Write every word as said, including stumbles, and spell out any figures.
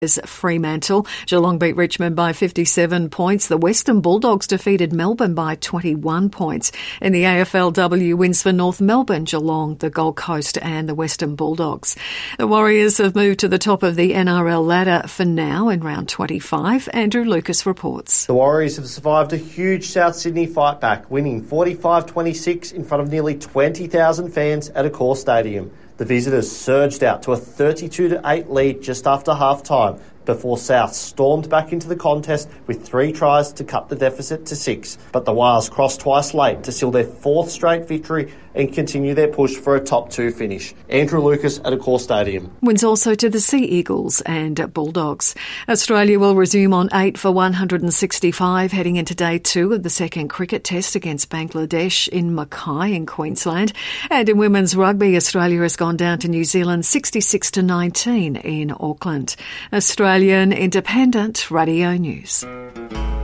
Fremantle. Geelong beat Richmond by fifty-seven points. The Western Bulldogs defeated Melbourne by twenty-one points. In the A F L W, wins for North Melbourne, Geelong, the Gold Coast and the Western Bulldogs. The Warriors have moved to the top of the N R L ladder for now in round twenty-five. Andrew Lucas reports. The Warriors have survived a huge South Sydney fight back, winning forty-five twenty-six in front of nearly twenty thousand fans at Accor Stadium. The visitors surged out to a thirty-two to eight lead just after half-time before South stormed back into the contest with three tries to cut the deficit to six. But the Wars crossed twice late to seal their fourth straight victory and continue their push for a top two finish. Andrew Lucas at Accor Stadium. Wins also to the Sea Eagles and Bulldogs. Australia will resume on eight for one hundred sixty-five heading into day two of the second cricket test against Bangladesh in Mackay in Queensland. And in women's rugby, Australia has gone down to New Zealand sixty-six to nineteen in Auckland. Australian Independent Radio News.